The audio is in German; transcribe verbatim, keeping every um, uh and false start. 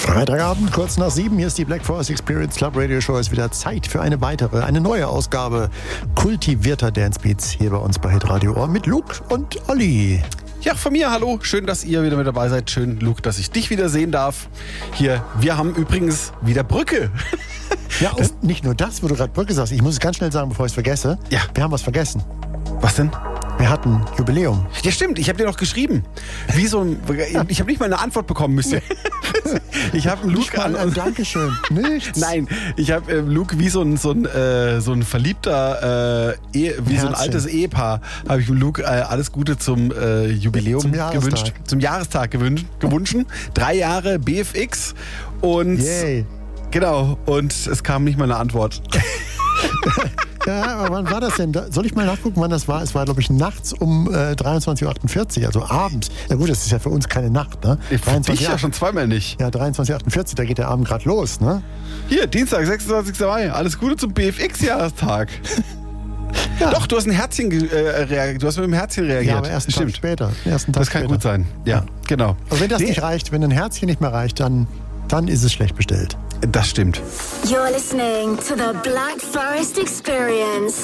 Freitagabend, kurz nach sieben, hier ist die Black Forest Experience Club Radio Show. Es ist wieder Zeit für eine weitere, eine neue Ausgabe kultivierter Dancebeats hier bei uns bei Hitradio Ohr mit Luke und Olli. Ja, von mir, hallo. Schön, dass ihr wieder mit dabei seid. Schön, Luke, dass ich dich wieder sehen darf. Hier, wir haben übrigens wieder Brücke. Ja, und das, nicht nur das, wo du gerade Brücke sagst. Ich muss es ganz schnell sagen, bevor ich es vergesse. Ja. Wir haben was vergessen. Was denn? Wir hatten Jubiläum. Ja, stimmt. Ich habe dir noch geschrieben. Wie so ein, ich habe nicht mal eine Antwort bekommen, müsst ihr. Ich habe Luke nicht mal ein Dankeschön. Nichts. Nein, ich habe äh, Luke wie so ein so ein äh, so ein verliebter äh, Ehe, wie Herzchen. so ein altes Ehepaar habe ich Luke äh, alles Gute zum äh, Jubiläum Zum Jahrestag. gewünscht, zum Jahrestag gewünscht, gewünscht. Drei Jahre B F X und Yay. genau, und es kam nicht mal eine Antwort. Ja, aber wann war das denn? Soll ich mal nachgucken, wann das war? Es war, glaube ich, nachts um äh, dreiundzwanzig Uhr achtundvierzig, also abends. Ja gut, das ist ja für uns keine Nacht, ne? Für dich ja schon zweimal nicht. Ja, dreiundzwanzig Uhr achtundvierzig, da geht der Abend gerade los, ne? Hier, Dienstag, sechsundzwanzigster Mai. Alles Gute zum B F X-Jahrestag. Ja. Doch, du hast ein Herzchen äh, reagiert. Du hast mit dem Herzchen reagiert. Ja, aber erst einen Tag Stimmt. später. Ersten Tag Das kann später. gut sein. Ja, ja. Genau. Aber wenn das nee. nicht reicht, wenn ein Herzchen nicht mehr reicht, dann, dann ist es schlecht bestellt. Das stimmt. You're listening to the Black Forest Experience.